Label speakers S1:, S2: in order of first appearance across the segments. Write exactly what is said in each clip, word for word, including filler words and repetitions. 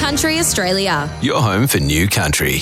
S1: Country Australia.
S2: Your home for new country.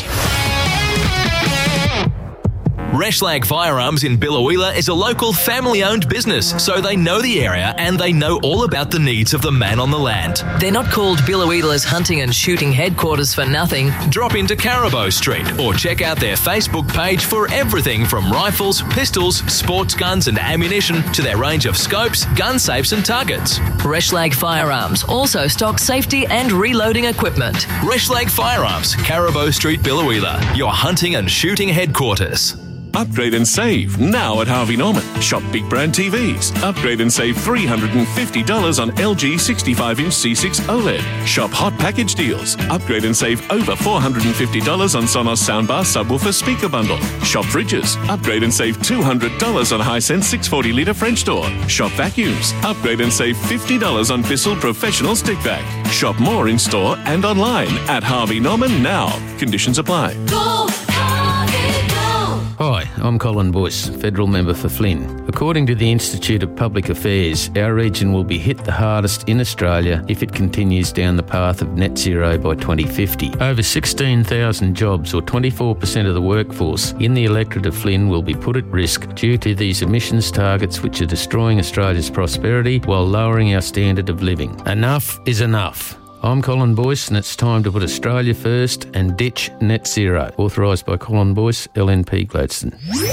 S3: Reshlag Firearms in Biloela is a local family-owned business, so they know the area and they know all about the needs of the man on the land.
S4: They're not called Biloela's hunting and shooting headquarters for nothing.
S3: Drop into Caribou Street or check out their Facebook page for everything from rifles, pistols, sports guns and ammunition to their range of scopes, gun safes and targets.
S4: Reshlag Firearms also stocks safety and reloading equipment.
S3: Reshlag Firearms, Caribou Street, Biloela, your hunting and shooting headquarters.
S5: Upgrade and save now at Harvey Norman. Shop big brand T Vs. Upgrade and save three hundred fifty dollars on L G sixty-five inch C six OLED. Shop hot package deals. Upgrade and save over four hundred fifty dollars on Sonos soundbar subwoofer speaker bundle. Shop fridges. Upgrade and save two hundred dollars on Hisense six hundred forty litre French door. Shop vacuums. Upgrade and save fifty dollars on Bissell professional stick vac. Shop more in store and online at Harvey Norman now. Conditions apply.
S6: Go Harvey, go!
S7: Hi, I'm Colin Boyce, Federal Member for Flynn. According to the Institute of Public Affairs, our region will be hit the hardest in Australia if it continues down the path of net zero by twenty fifty. Over sixteen thousand jobs, or twenty-four percent of the workforce in the electorate of Flynn, will be put at risk due to these emissions targets which are destroying Australia's prosperity while lowering our standard of living. Enough is enough. I'm Colin Boyce and it's time to put Australia first and ditch net zero. Authorised by Colin Boyce, L N P Gladstone.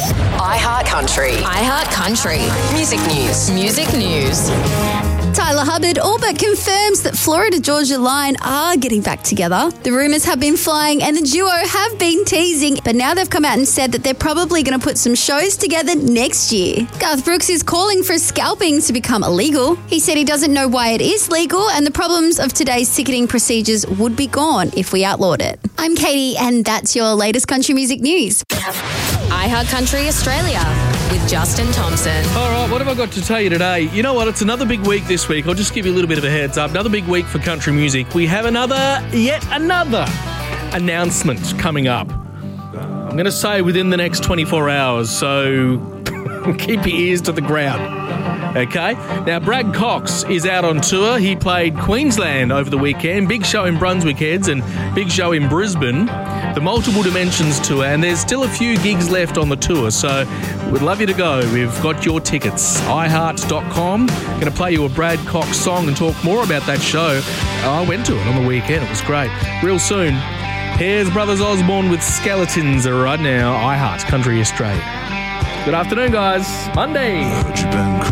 S8: iHeart Country.
S1: iHeart Country.
S8: Music news.
S1: Music news.
S9: Tyler Hubbard all but confirms that Florida-Georgia Line are getting back together. The rumours have been flying and the duo have been teasing, but now they've come out and said that they're probably going to put some shows together next year. Garth Brooks is calling for scalping to become illegal. He said he doesn't know why it is legal and the problems of today's ticketing procedures would be gone if we outlawed it. I'm Katie and that's your latest country music news.
S1: iHeart Country Australia with Justin Thompson.
S10: All right, what have I got to tell you today? You know what? It's another big week this week. I'll just give you a little bit of a heads up. Another big week for country music. We have another, yet another announcement coming up. I'm going to say within the next twenty-four hours, so keep your ears to the ground. Okay? Now, Brad Cox is out on tour. He played Queensland over the weekend, big show in Brunswick Heads and big show in Brisbane, the Multiple Dimensions tour, and there's still a few gigs left on the tour, so we'd love you to go. We've got your tickets. i heart dot com. Going to play you a Brad Cox song and talk more about that show. I went to it on the weekend. It was great. Real soon, here's Brothers Osborne with Skeletons right now. iHeart Country Australia. Good afternoon, guys. Monday.